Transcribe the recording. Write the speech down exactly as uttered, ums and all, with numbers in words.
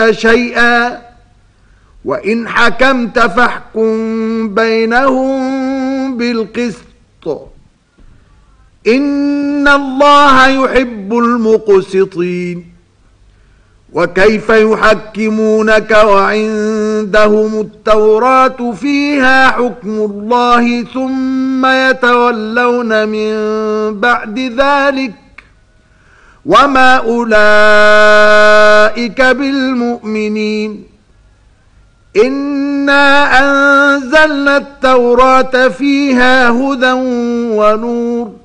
شيئا وإن حكمت فاحكم بينهم بالقسط إن الله يحب المقسطين. وكيف يحكمونك وعندهم التوراة فيها حكم الله ثم يتولون من بعد ذلك وما أولئك بالمؤمنين. إنا أنزلنا التوراة فيها هدى ونور